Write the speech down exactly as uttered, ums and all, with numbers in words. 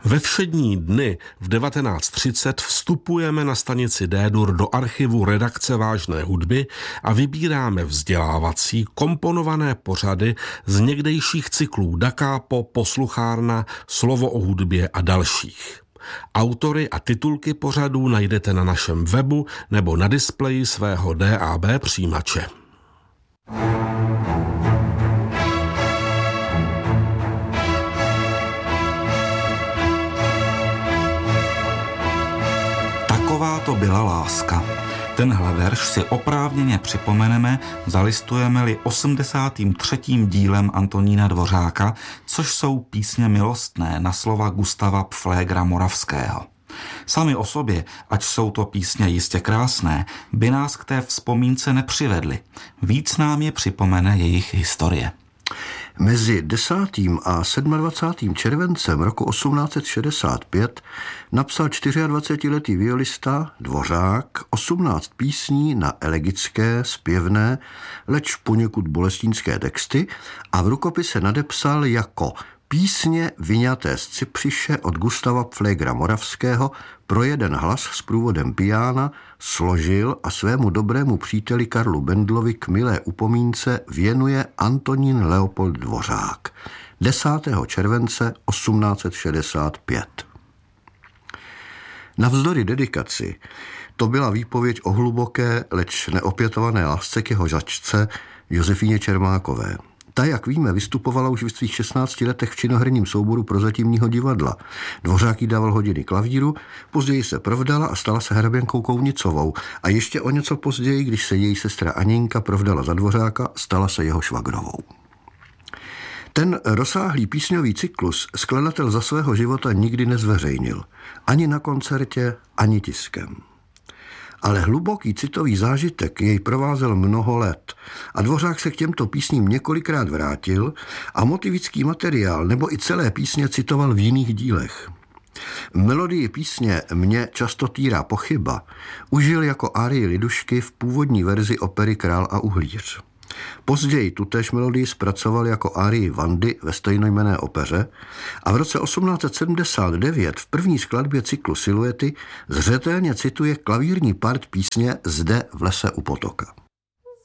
Ve všední dny v devatenáct třicet vstupujeme na stanici D-dur do archivu redakce Vážné hudby a vybíráme vzdělávací komponované pořady z někdejších cyklů Da Capo, Posluchárna, Slovo o hudbě a dalších. Autory a titulky pořadů najdete na našem webu nebo na displeji svého D A B přijímače. Taková to byla láska. Tenhle verš si oprávněně připomeneme, zalistujeme-li osmdesátým třetím dílem Antonína Dvořáka, což jsou písně milostné na slova Gustava Pflégra Moravského. Sami o sobě, ať jsou to písně jistě krásné, by nás k té vzpomínce nepřivedly. Víc nám je připomene jejich historie. Mezi desátým a dvacátým sedmým červencem roku osmnáct set šedesát pět napsal dvacetičtyřletý violista Dvořák osmnáct písní na elegické, zpěvné, leč poněkud bolestínské texty a v rukopise nadepsal jako písně vyňaté z Cypřiše od Gustava Pflégra Moravského pro jeden hlas s průvodem piána složil a svému dobrému příteli Karlu Bendlovi k milé upomínce věnuje Antonín Leopold Dvořák desátého července osmnáct set šedesát pět. Navzdory dedikaci to byla výpověď o hluboké, leč neopětované lásce k jeho žačce Josefíně Čermákové. Ta, jak víme, vystupovala už v svých šestnácti letech v činoherním souboru Prozatímního divadla. Dvořák jí dával hodiny klavíru, později se provdala a stala se hraběnkou Kounicovou a ještě o něco později, když se její sestra Aninka provdala za Dvořáka, stala se jeho švagrovou. Ten rozsáhlý písňový cyklus skladatel za svého života nikdy nezveřejnil. Ani na koncertě, ani tiskem. Ale hluboký citový zážitek jej provázel mnoho let a Dvořák se k těmto písním několikrát vrátil a motivický materiál nebo i celé písně citoval v jiných dílech. Melodii písně Mě často týrá pochyba užil jako árii Lidušky v původní verzi opery Král a uhlíř. Později tutéž melodii zpracoval jako árii Vandy ve stejnojmenné opeře a v roce osmnáct set sedmdesát devět v první skladbě cyklu Siluety zřetelně cituje klavírní part písně Zde v lese u potoka.